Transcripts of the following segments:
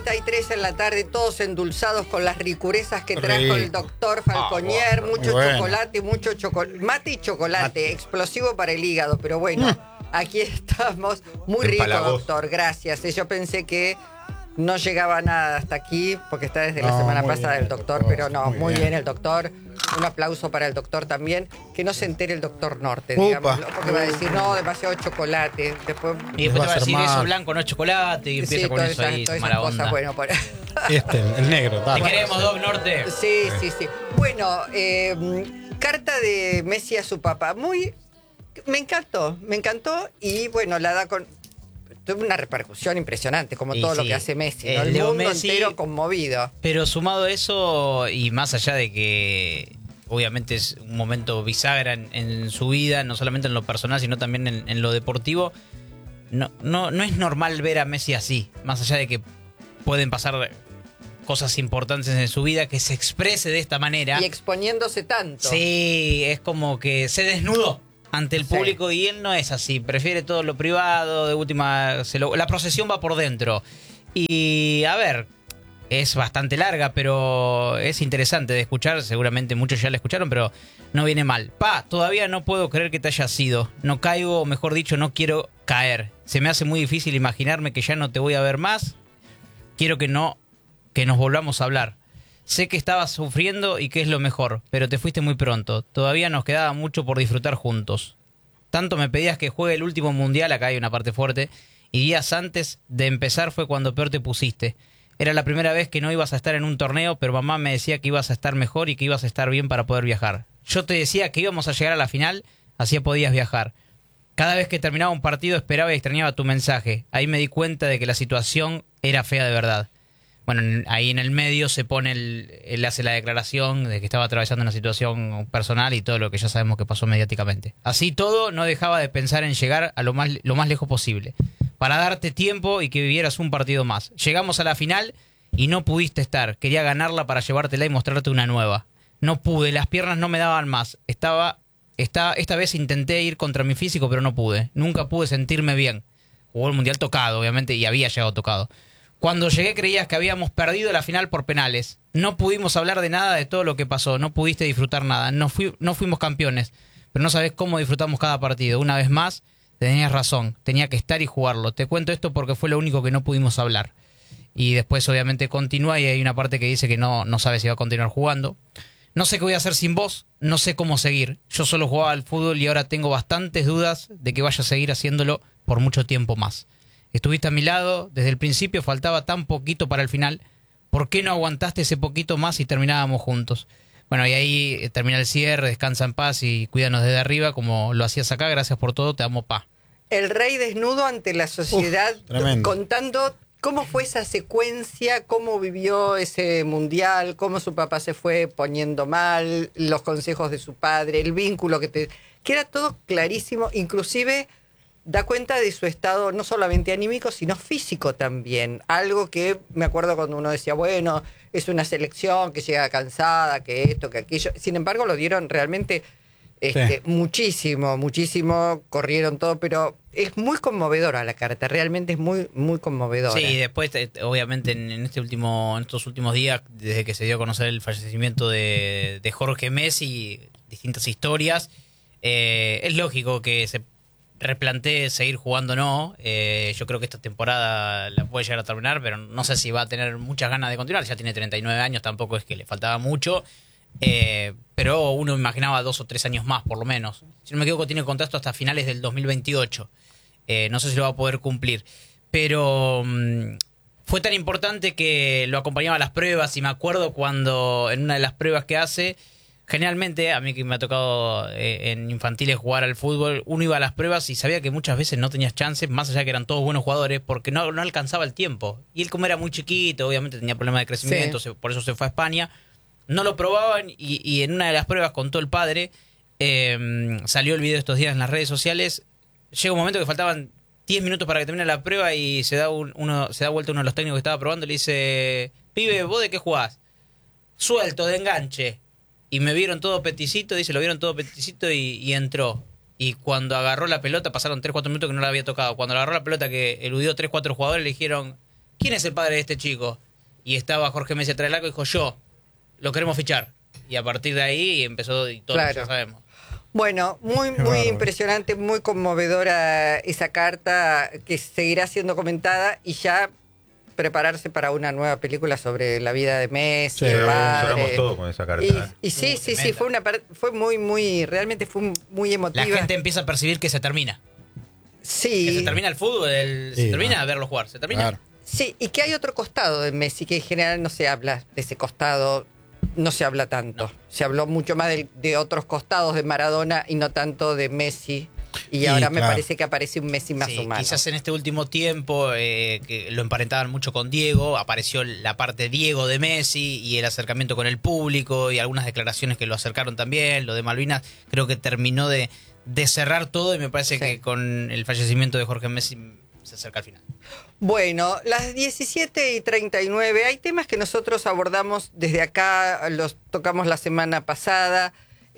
3 en la tarde, todos endulzados con las ricurezas que trajo el doctor Falconier, mucho chocolate, mate y chocolate, explosivo para el hígado, pero bueno, aquí estamos, muy rico, doctor, gracias. Yo pensé que no llegaba nada hasta aquí, porque está desde la semana pasada el doctor, pero no, muy bien el doctor. Un aplauso para el doctor también. Que no se entere el doctor Norte, digámoslo, porque va a decir, no, demasiado chocolate. Y después te va a decir, eso blanco no es chocolate, y empieza con eso ahí, mala onda. Bueno, el negro. Te queremos, Doc Norte. Sí. Bueno, carta de Messi a su papá. Me encantó, y bueno, la da tuvo una repercusión impresionante, como todo lo que hace Messi, ¿no? El mundo Messi, entero conmovido. Pero sumado a eso, y más allá de que obviamente es un momento bisagra en su vida, no solamente en lo personal, sino también en lo deportivo, no es normal ver a Messi así, más allá de que pueden pasar cosas importantes en su vida, que se exprese de esta manera. Y exponiéndose tanto. Sí, es como que se desnudó ante el público, y él no es así, prefiere todo lo privado, de última, la procesión va por dentro. Y a ver, es bastante larga, pero es interesante de escuchar, seguramente muchos ya la escucharon, pero no viene mal. Todavía no puedo creer que te hayas ido, no caigo, mejor dicho, no quiero caer. Se me hace muy difícil imaginarme que ya no te voy a ver más, quiero que nos volvamos a hablar. Sé que estabas sufriendo y que es lo mejor, pero te fuiste muy pronto. Todavía nos quedaba mucho por disfrutar juntos. Tanto me pedías que juegue el último mundial, acá hay una parte fuerte, y días antes de empezar fue cuando peor te pusiste. Era la primera vez que no ibas a estar en un torneo, pero mamá me decía que ibas a estar mejor y que ibas a estar bien para poder viajar. Yo te decía que íbamos a llegar a la final, así podías viajar. Cada vez que terminaba un partido esperaba y extrañaba tu mensaje. Ahí me di cuenta de que la situación era fea de verdad. Bueno, ahí en el medio se pone, él hace la declaración de que estaba atravesando una situación personal y todo lo que ya sabemos que pasó mediáticamente. Así todo, no dejaba de pensar en llegar a lo más lejos posible, para darte tiempo y que vivieras un partido más. Llegamos a la final y no pudiste estar. Quería ganarla para llevártela y mostrarte una nueva. No pude, las piernas no me daban más. Esta vez intenté ir contra mi físico, pero no pude. Nunca pude sentirme bien. Jugó el Mundial tocado, obviamente, y había llegado tocado. Cuando llegué creías que habíamos perdido la final por penales. No pudimos hablar de nada de todo lo que pasó. No pudiste disfrutar nada. No fuimos campeones. Pero no sabés cómo disfrutamos cada partido. Una vez más, tenías razón. Tenía que estar y jugarlo. Te cuento esto porque fue lo único que no pudimos hablar. Y después obviamente continúa y hay una parte que dice que no sabe si va a continuar jugando. No sé qué voy a hacer sin vos. No sé cómo seguir. Yo solo jugaba al fútbol y ahora tengo bastantes dudas de que vaya a seguir haciéndolo por mucho tiempo más. Estuviste a mi lado, desde el principio faltaba tan poquito para el final. ¿Por qué no aguantaste ese poquito más y terminábamos juntos? Bueno, y ahí termina el cierre, descansa en paz y cuídanos desde arriba como lo hacías acá. Gracias por todo, te amo, pa. El rey desnudo ante la sociedad, contando cómo fue esa secuencia, cómo vivió ese mundial, cómo su papá se fue poniendo mal, los consejos de su padre, el vínculo que era todo clarísimo, inclusive da cuenta de su estado no solamente anímico, sino físico también. Algo que me acuerdo cuando uno decía, bueno, es una selección que llega cansada, que esto, que aquello. Sin embargo, lo dieron realmente muchísimo, corrieron todo, pero es muy conmovedora la carta, realmente es muy, muy conmovedora. Sí, y después, obviamente, en estos últimos días, desde que se dio a conocer el fallecimiento de Jorge Messi, distintas historias, es lógico que se replantee seguir jugando o no. Yo creo que esta temporada la puede llegar a terminar, pero no sé si va a tener muchas ganas de continuar. Ya tiene 39 años, tampoco es que le faltaba mucho, pero uno imaginaba 2 o 3 años más por lo menos. Si no me equivoco, tiene contrato hasta finales del 2028. No sé si lo va a poder cumplir, pero fue tan importante que lo acompañaba a las pruebas, y me acuerdo cuando en una de las pruebas que hace, generalmente, a mí que me ha tocado en infantiles jugar al fútbol, uno iba a las pruebas y sabía que muchas veces no tenías chances, más allá de que eran todos buenos jugadores, porque no alcanzaba el tiempo. Y él, como era muy chiquito, obviamente tenía problemas de crecimiento, por eso se fue a España. No lo probaban y en una de las pruebas contó el padre, salió el video estos días en las redes sociales, llega un momento que faltaban 10 minutos para que termine la prueba y se da vuelta uno de los técnicos que estaba probando y le dice, pibe, ¿vos de qué jugás? Suelto, de enganche. Y me vieron todo peticito, dice, lo vieron todo peticito y entró. Y cuando agarró la pelota, pasaron 3-4 minutos que no la había tocado. Cuando agarró la pelota que eludió 3-4 jugadores, le dijeron, ¿quién es el padre de este chico? Y estaba Jorge Messi atrás del arco y dijo, yo, lo queremos fichar. Y a partir de ahí empezó, y todos ya sabemos. Bueno, muy impresionante, muy conmovedora esa carta que seguirá siendo comentada y ya prepararse para una nueva película sobre la vida de Messi. Sí, lloramos todo con esa carta. Y sí, realmente fue muy emotiva. La gente empieza a percibir que se termina. Sí. Que se termina el fútbol, se termina a verlo jugar, se termina. Claro. Sí, y que hay otro costado de Messi que en general no se habla de ese costado. No se habla tanto. No. Se habló mucho más de otros costados de Maradona y no tanto de Messi. Y ahora me parece que aparece un Messi más humano. Quizás en este último tiempo, que lo emparentaban mucho con Diego, apareció la parte Diego de Messi y el acercamiento con el público y algunas declaraciones que lo acercaron también. Lo de Malvinas creo que terminó de cerrar todo y me parece que con el fallecimiento de Jorge Messi se acerca al final. Bueno, las 17:39, hay temas que nosotros abordamos desde acá, los tocamos la semana pasada,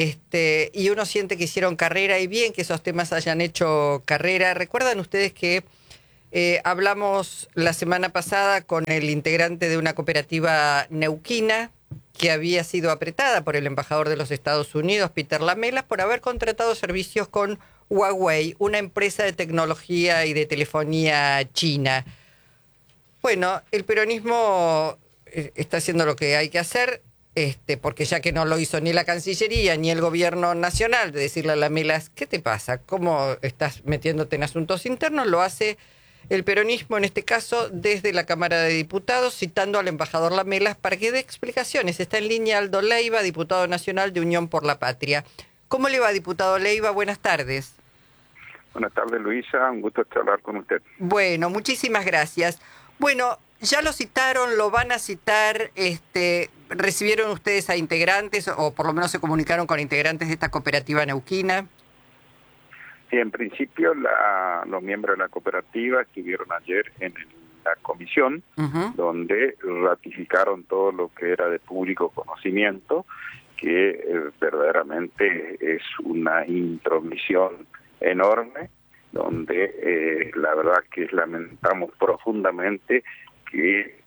y uno siente que hicieron carrera y bien que esos temas hayan hecho carrera. ¿Recuerdan ustedes que hablamos la semana pasada con el integrante de una cooperativa neuquina que había sido apretada por el embajador de los Estados Unidos, Peter Lamelas, por haber contratado servicios con Huawei, una empresa de tecnología y de telefonía china? Bueno, el peronismo está haciendo lo que hay que hacer, porque ya que no lo hizo ni la Cancillería ni el gobierno nacional, de decirle a Lamelas, ¿qué te pasa? ¿Cómo estás metiéndote en asuntos internos? Lo hace el peronismo, en este caso, desde la Cámara de Diputados, citando al embajador Lamelas para que dé explicaciones. Está en línea Aldo Leiva, diputado nacional de Unión por la Patria. ¿Cómo le va, diputado Leiva? Buenas tardes. Buenas tardes, Luisa. Un gusto charlar con usted. Bueno, muchísimas gracias. Bueno, ya lo citaron, lo van a citar. ¿Recibieron ustedes a integrantes o por lo menos se comunicaron con integrantes de esta cooperativa neuquina? Sí, en principio los miembros de la cooperativa estuvieron ayer en la comisión, donde ratificaron todo lo que era de público conocimiento, que verdaderamente es una intromisión enorme, donde la verdad que lamentamos profundamente que...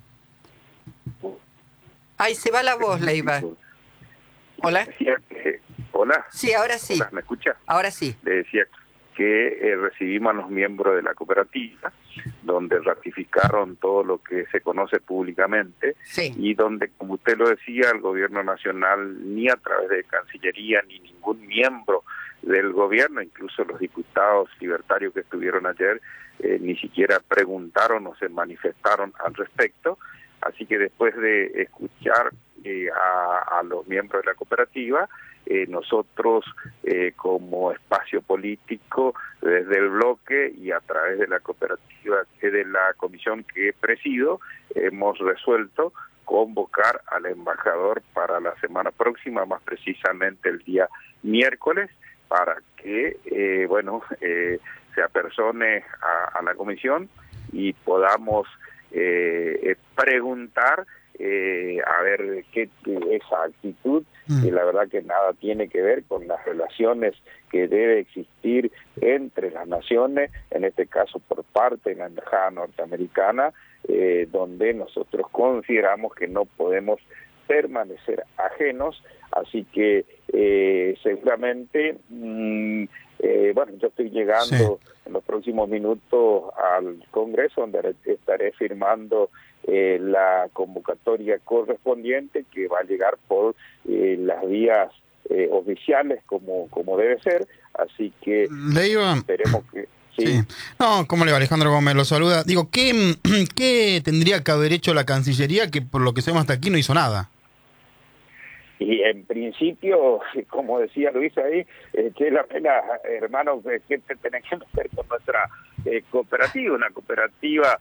Ay, se va la voz, Leiva. ¿Hola? Hola. Sí, ahora sí. Hola, ¿me escucha? Ahora sí. Le decía que recibimos a los miembros de la cooperativa, donde ratificaron todo lo que se conoce públicamente, y donde, como usted lo decía, el gobierno nacional, ni a través de Cancillería, ni ningún miembro del gobierno, incluso los diputados libertarios que estuvieron ayer, ni siquiera preguntaron o se manifestaron al respecto. Así que después de escuchar a los miembros de la cooperativa, nosotros como espacio político, desde el bloque y a través de la cooperativa, de la comisión que presido, hemos resuelto convocar al embajador para la semana próxima, más precisamente el día miércoles, para que se apersone a la comisión y podamos preguntar a ver qué esa actitud, que la verdad que nada tiene que ver con las relaciones que debe existir entre las naciones, en este caso por parte de la embajada norteamericana, donde nosotros consideramos que no podemos permanecer ajenos. Así que seguramente yo estoy llegando en los próximos minutos al Congreso, donde estaré firmando la convocatoria correspondiente, que va a llegar por las vías oficiales como debe ser. Así que esperemos que... Sí. No, ¿cómo le va? Alejandro Gómez lo saluda. Digo, ¿qué tendría que haber hecho la Cancillería que por lo que sabemos hasta aquí no hizo nada? Y en principio, como decía Luisa ahí, que la pena, hermanos, que tenemos que hacer con nuestra cooperativa, una cooperativa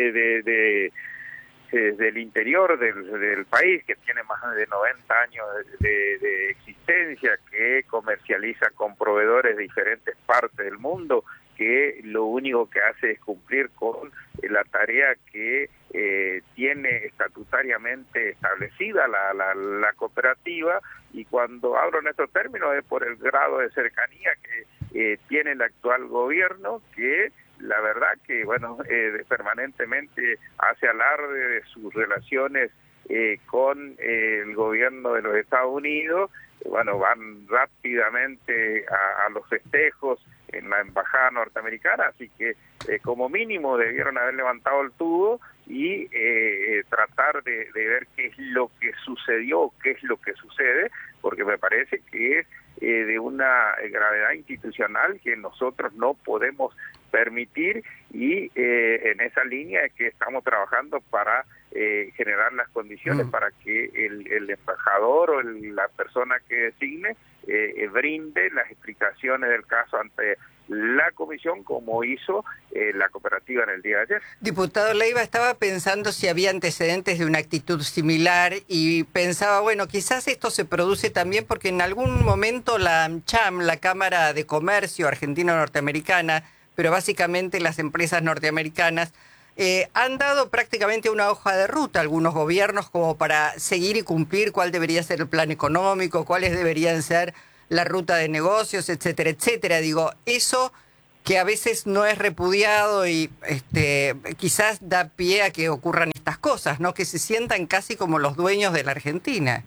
del interior del país, que tiene más de 90 años de existencia, que comercializa con proveedores de diferentes partes del mundo, que lo único que hace es cumplir con la tarea que tiene estatutariamente establecida la cooperativa. Y cuando hablo en estos términos es por el grado de cercanía que tiene el actual gobierno, que la verdad que, bueno, permanentemente hace alarde de sus relaciones con el gobierno de los Estados Unidos. Bueno, van rápidamente a los festejos en la embajada norteamericana, así que como mínimo debieron haber levantado el tubo y tratar de ver qué es lo que sucedió, qué es lo que sucede, porque me parece que es de una gravedad institucional que nosotros no podemos permitir, y en esa línea es que estamos trabajando para generar las condiciones para que el embajador o la persona que designe brinde las explicaciones del caso ante la comisión, como hizo la cooperativa en el día de ayer. Diputado Leiva, estaba pensando si había antecedentes de una actitud similar y pensaba, bueno, quizás esto se produce también porque en algún momento la AmCham, la Cámara de Comercio Argentino-Norteamericana, pero básicamente las empresas norteamericanas, han dado prácticamente una hoja de ruta a algunos gobiernos como para seguir y cumplir cuál debería ser el plan económico, cuáles deberían ser la ruta de negocios, etcétera, etcétera. Digo, eso que a veces no es repudiado y quizás da pie a que ocurran estas cosas, ¿no? Que se sientan casi como los dueños de la Argentina.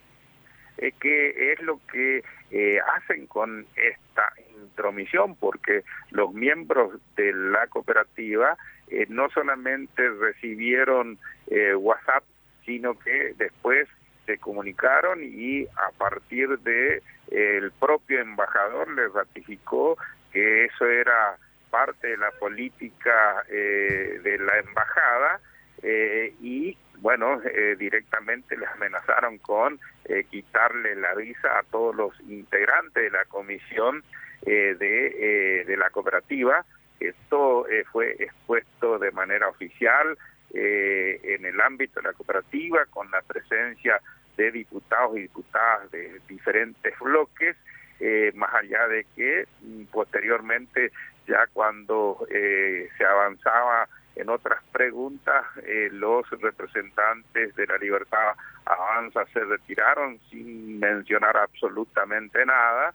Que es lo que hacen con esta intromisión, porque los miembros de la cooperativa no solamente recibieron WhatsApp, sino que después se comunicaron y a partir de el propio embajador les ratificó que eso era parte de la política de la embajada, y bueno, directamente les amenazaron con quitarle la visa a todos los integrantes de la comisión de la cooperativa. Esto fue expuesto de manera oficial en el ámbito de la cooperativa, con la presencia de diputados y diputadas de diferentes bloques, más allá de que posteriormente, ya cuando se avanzaba en otras preguntas, los representantes de la Libertad Avanza se retiraron sin mencionar absolutamente nada,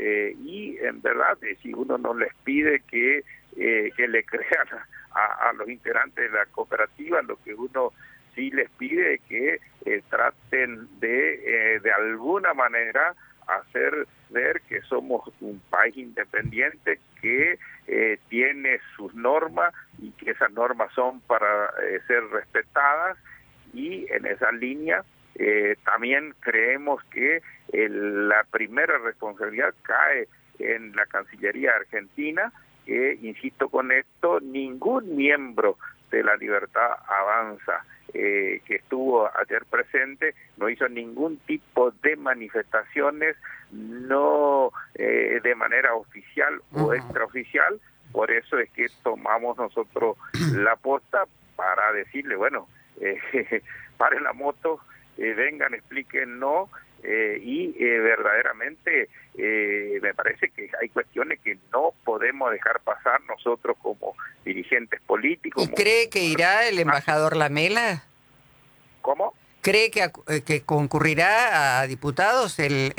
y en verdad, si uno no les pide que le crean a los integrantes de la cooperativa, lo que uno sí les pide es que traten de alguna manera hacer ver que somos un país independiente que tiene sus normas y que esas normas son para ser respetadas, y en esa línea también creemos que la primera responsabilidad cae en la Cancillería Argentina, que, insisto con esto, ningún miembro de la Libertad Avanza que estuvo ayer presente no hizo ningún tipo de manifestaciones, no de manera oficial o extraoficial. Por eso es que tomamos nosotros la posta para decirle, bueno, paren la moto, vengan, explíquennos, y verdaderamente me parece que hay cuestiones que no podemos dejar pasar nosotros como dirigentes políticos. ¿Y cree que irá el embajador Lamela? ¿Cómo? ¿Cree que concurrirá a diputados el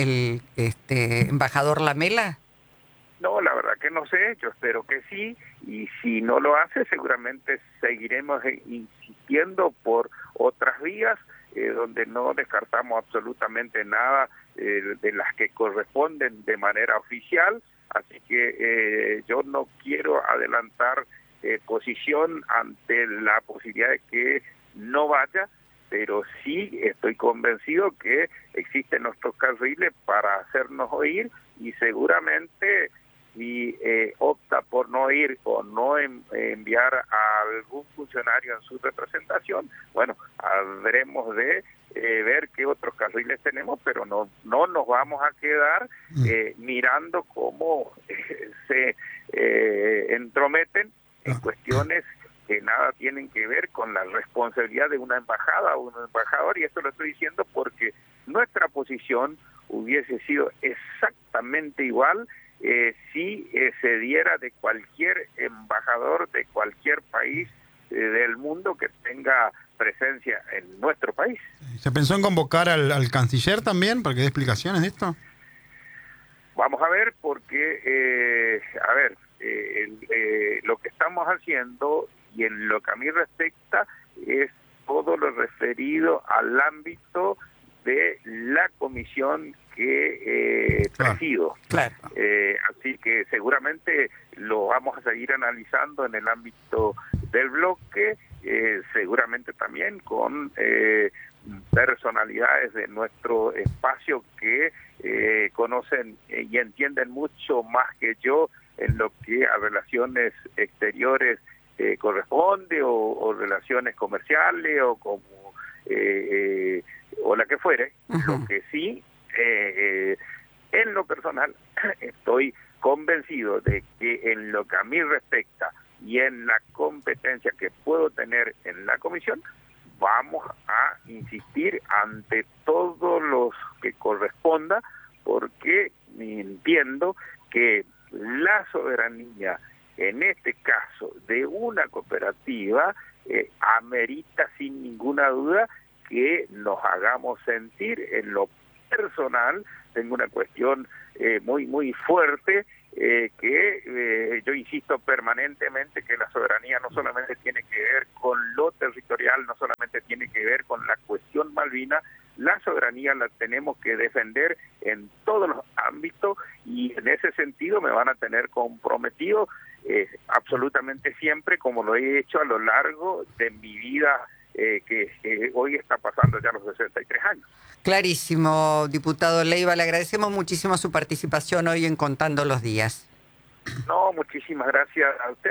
embajador Lamela? No, la verdad que no sé, yo espero que sí, y si no lo hace seguramente seguiremos insistiendo por otras vías, donde no descartamos absolutamente nada de las que corresponden de manera oficial, así que yo no quiero adelantar posición ante la posibilidad de que no vaya, pero sí estoy convencido que existen nuestros carriles para hacernos oír, y seguramente si opta por no ir o no enviar a algún funcionario en su representación, bueno, habremos de ver qué otros carriles tenemos, pero no nos vamos a quedar mirando cómo se entrometen en cuestiones que nada tienen que ver con la responsabilidad de una embajada o un embajador, y esto lo estoy diciendo porque nuestra posición hubiese sido exactamente igual si se diera de cualquier embajador de cualquier país del mundo que tenga presencia en nuestro país. ¿Se pensó en convocar al canciller también para que dé explicaciones de esto? Vamos a ver, porque, lo que estamos haciendo, y en lo que a mí respecta, es todo lo referido al ámbito de la comisión que presido. Claro. Así que seguramente lo vamos a seguir analizando en el ámbito del bloque, seguramente también con personalidades de nuestro espacio que conocen y entienden mucho más que yo en lo que a relaciones exteriores corresponde, o relaciones comerciales, o como o la que fuere. Lo que sí, en lo personal, estoy convencido de que en lo que a mí respecta y en la competencia que puedo tener en la comisión, vamos a insistir ante todos los que corresponda, porque entiendo que la soberanía, en este caso de una cooperativa, amerita sin ninguna duda que nos hagamos sentir. En lo personal, tengo una cuestión muy fuerte, que yo insisto permanentemente que la soberanía no solamente tiene que ver con lo territorial, no solamente tiene que ver con la cuestión Malvina. La soberanía la tenemos que defender en todos los ámbitos, y en ese sentido me van a tener comprometido absolutamente siempre, como lo he hecho a lo largo de mi vida, que hoy está pasando ya los 63 años. Clarísimo, diputado Leiva, le agradecemos muchísimo su participación hoy en Contando los Días. No, muchísimas gracias a usted.